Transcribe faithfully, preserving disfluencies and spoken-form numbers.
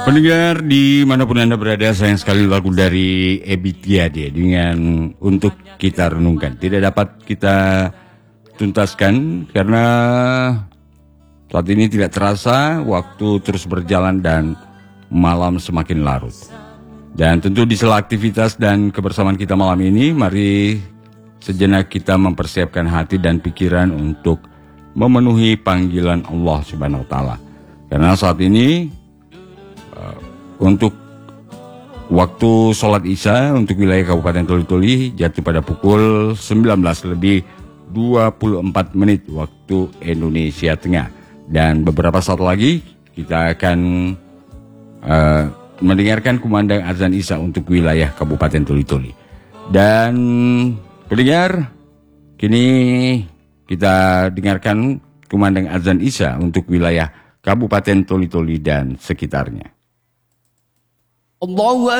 Pendengar dimanapun Anda berada, sayang sekali lagu dari Ebith G Ade dengan Untuk Kita Renungkan tidak dapat kita tuntaskan karena saat ini tidak terasa waktu terus berjalan dan malam semakin larut. Dan tentu di sela aktivitas dan kebersamaan kita malam ini, mari sejenak kita mempersiapkan hati dan pikiran untuk memenuhi panggilan Allah Subhanahu wa taala. Karena saat ini untuk waktu sholat isya untuk wilayah Kabupaten Toli-Toli jatuh pada pukul sembilan belas lebih dua puluh empat menit waktu Indonesia Tengah. Dan beberapa saat lagi kita akan uh, mendengarkan kumandang azan isya untuk wilayah Kabupaten Toli-Toli. Dan pendengar, kini kita dengarkan kumandang azan isya untuk wilayah Kabupaten Toli-Toli dan sekitarnya. Allahu